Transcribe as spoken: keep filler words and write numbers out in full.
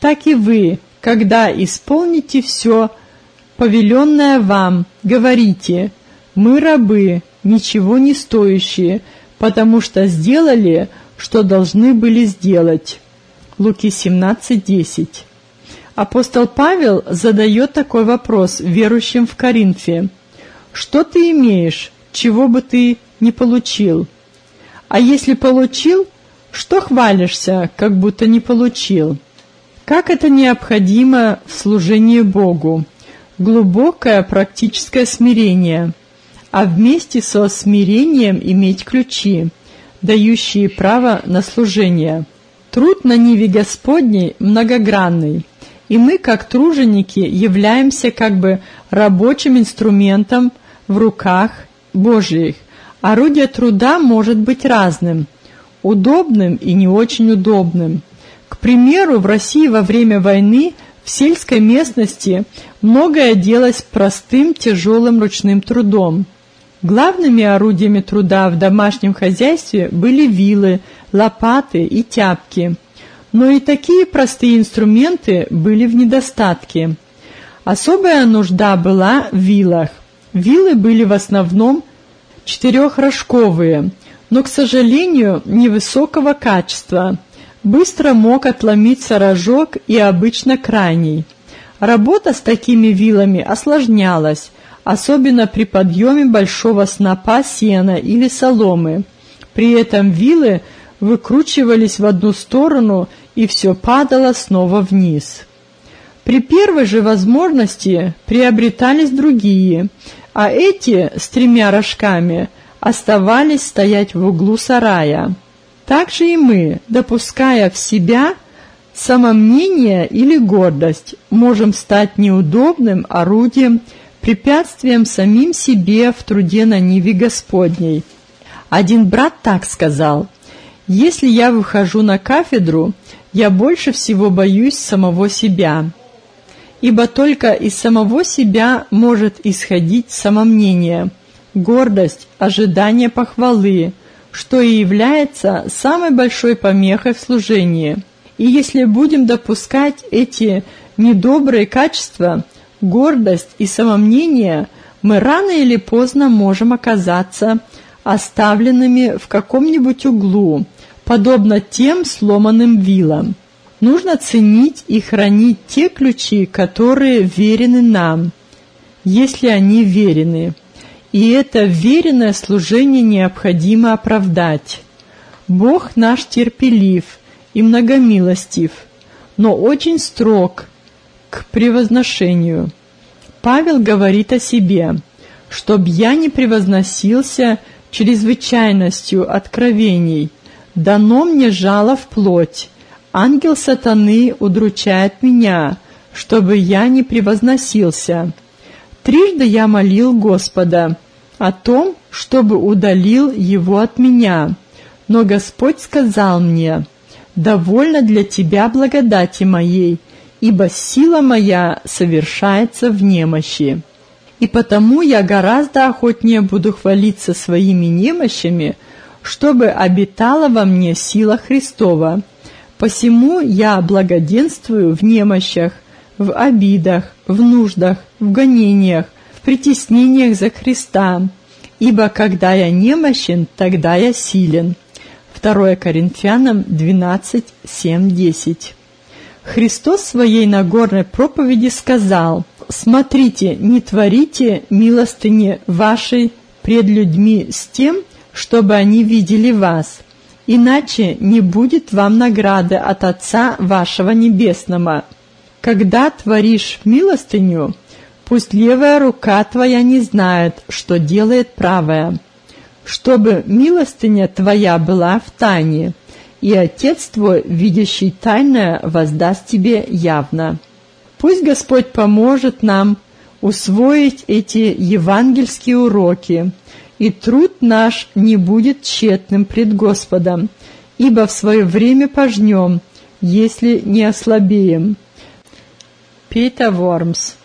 так и вы, когда исполните все повеленное вам, говорите: мы рабы, ничего не стоящие, потому что сделали, что должны были сделать. Луки семнадцать десять. Апостол Павел задает такой вопрос верующим в Коринфе: что ты имеешь, чего бы ты не получил? А если получил, что хвалишься, как будто не получил? Как это необходимо в служении Богу? Глубокое практическое смирение, а вместе со смирением иметь ключи, дающие право на служение. Труд на ниве Господней многогранный, и мы, как труженики, являемся как бы рабочим инструментом в руках Божьих. Орудие труда может быть разным, удобным и не очень удобным. К примеру, в России во время войны в сельской местности многое делалось простым тяжелым ручным трудом. Главными орудиями труда в домашнем хозяйстве были вилы, лопаты и тяпки. Но и такие простые инструменты были в недостатке. Особая нужда была в вилах. Вилы были в основном четырехрожковые, но, к сожалению, невысокого качества. Быстро мог отломиться рожок и обычно крайний. Работа с такими вилами осложнялась, особенно при подъеме большого снопа сена или соломы. При этом вилы выкручивались в одну сторону, и все падало снова вниз. При первой же возможности приобретались другие, а эти с тремя рожками оставались стоять в углу сарая. Так же и мы, допуская в себя самомнение или гордость, можем стать неудобным орудием, препятствием самим себе в труде на ниве Господней. Один брат так сказал: «Если я выхожу на кафедру, я больше всего боюсь самого себя, ибо только из самого себя может исходить самомнение, гордость, ожидание похвалы, что и является самой большой помехой в служении. И если будем допускать эти недобрые качества, гордость и самомнение, мы рано или поздно можем оказаться оставленными в каком-нибудь углу, подобно тем сломанным вилам. Нужно ценить и хранить те ключи, которые верены нам, если они верены. И это веренное служение необходимо оправдать. Бог наш терпелив и многомилостив, но очень строг к превозношению. Павел говорит о себе: «Чтоб я не превозносился чрезвычайностью откровений, дано мне жало в плоть, ангел сатаны удручает меня, чтобы я не превозносился. Трижды я молил Господа о том, чтобы удалил его от меня, но Господь сказал мне: довольно для тебя благодати моей, ибо сила моя совершается в немощи. И потому я гораздо охотнее буду хвалиться своими немощами, чтобы обитала во мне сила Христова. Посему я благоденствую в немощах, в обидах, в нуждах, в гонениях, в притеснениях за Христа. Ибо когда я немощен, тогда я силен». второе Коринфянам двенадцать, семь, десять. Христос в своей Нагорной проповеди сказал: «Смотрите, не творите милостыни вашей пред людьми с тем, чтобы они видели вас, иначе не будет вам награды от Отца вашего Небесного. Когда творишь милостыню, пусть левая рука твоя не знает, что делает правая, чтобы милостыня твоя была в тайне, и Отец твой, видящий тайное, воздаст тебе явно». Пусть Господь поможет нам усвоить эти евангельские уроки, и труд наш не будет тщетным пред Господом, ибо в свое время пожнем, если не ослабеем. Петер Вормс.